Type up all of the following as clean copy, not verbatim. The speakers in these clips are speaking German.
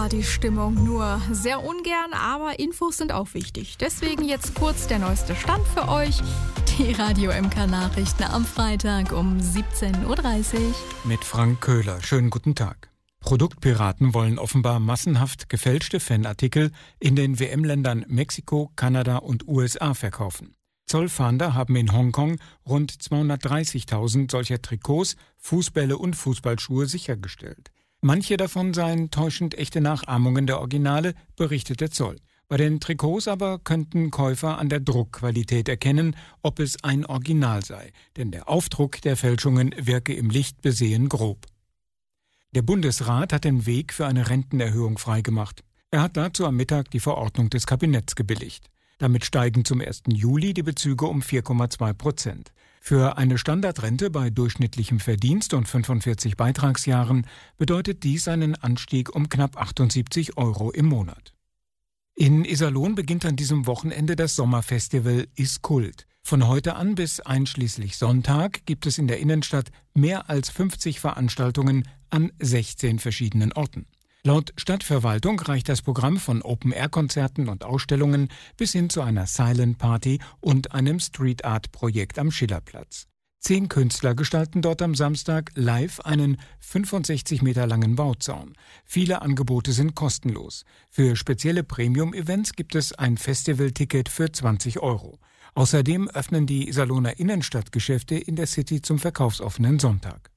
Partystimmung. Nur sehr ungern, aber Infos sind auch wichtig. Deswegen jetzt kurz der neueste Stand für euch. Die Radio MK Nachrichten am Freitag um 17.30 Uhr. Mit Frank Köhler. Schönen guten Tag. Produktpiraten wollen offenbar massenhaft gefälschte Fanartikel in den WM-Ländern Mexiko, Kanada und USA verkaufen. Zollfahnder haben in Hongkong rund 230.000 solcher Trikots, Fußbälle und Fußballschuhe sichergestellt. Manche davon seien täuschend echte Nachahmungen der Originale, berichtet der Zoll. Bei den Trikots aber könnten Käufer an der Druckqualität erkennen, ob es ein Original sei, denn der Aufdruck der Fälschungen wirke im Licht besehen grob. Der Bundesrat hat den Weg für eine Rentenerhöhung freigemacht. Er hat dazu am Mittag die Verordnung des Kabinetts gebilligt. Damit steigen zum 1. Juli die Bezüge um 4,2%. Für eine Standardrente bei durchschnittlichem Verdienst und 45 Beitragsjahren bedeutet dies einen Anstieg um knapp 78 € im Monat. In Iserlohn beginnt an diesem Wochenende das Sommerfestival Is Kult. Von heute an bis einschließlich Sonntag gibt es in der Innenstadt mehr als 50 Veranstaltungen an 16 verschiedenen Orten. Laut Stadtverwaltung reicht das Programm von Open-Air-Konzerten und Ausstellungen bis hin zu einer Silent Party und einem Street-Art-Projekt am Schillerplatz. 10 Künstler gestalten dort am Samstag live einen 65 Meter langen Bauzaun. Viele Angebote sind kostenlos. Für spezielle Premium-Events gibt es ein Festivalticket für 20 €. Außerdem öffnen die Iserlohner Innenstadtgeschäfte in der City zum verkaufsoffenen Sonntag.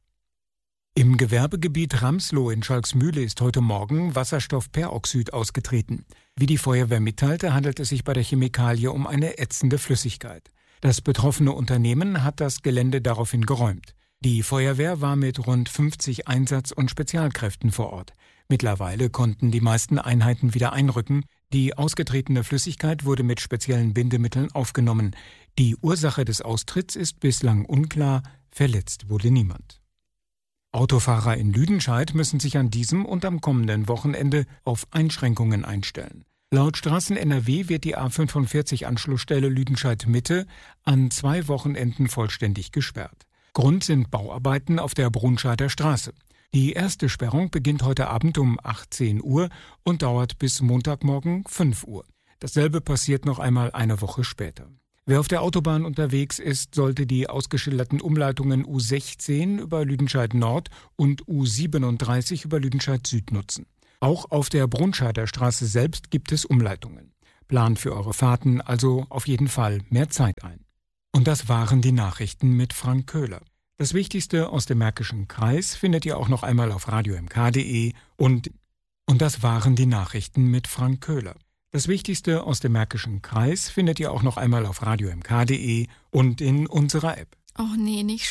Im Gewerbegebiet Ramsloh in Schalksmühle ist heute Morgen Wasserstoffperoxid ausgetreten. Wie die Feuerwehr mitteilte, handelt es sich bei der Chemikalie um eine ätzende Flüssigkeit. Das betroffene Unternehmen hat das Gelände daraufhin geräumt. Die Feuerwehr war mit rund 50 Einsatz- und Spezialkräften vor Ort. Mittlerweile konnten die meisten Einheiten wieder einrücken. Die ausgetretene Flüssigkeit wurde mit speziellen Bindemitteln aufgenommen. Die Ursache des Austritts ist bislang unklar. Verletzt wurde niemand. Autofahrer in Lüdenscheid müssen sich an diesem und am kommenden Wochenende auf Einschränkungen einstellen. Laut Straßen NRW wird die A45-Anschlussstelle Lüdenscheid-Mitte an 2 Wochenenden vollständig gesperrt. Grund sind Bauarbeiten auf der Brunscheider Straße. Die erste Sperrung beginnt heute Abend um 18 Uhr und dauert bis Montagmorgen 5 Uhr. Dasselbe passiert noch einmal eine Woche später. Wer auf der Autobahn unterwegs ist, sollte die ausgeschilderten Umleitungen U16 über Lüdenscheid Nord und U37 über Lüdenscheid Süd nutzen. Auch auf der Brunscheider Straße selbst gibt es Umleitungen. Plant für eure Fahrten also auf jeden Fall mehr Zeit ein. Und das waren die Nachrichten mit Frank Köhler. Das Wichtigste aus dem Märkischen Kreis findet ihr auch noch einmal auf radiomk.de und das waren die Nachrichten mit Frank Köhler. Das Wichtigste aus dem Märkischen Kreis findet ihr auch noch einmal auf radiomk.de und in unserer App. Och nee, nicht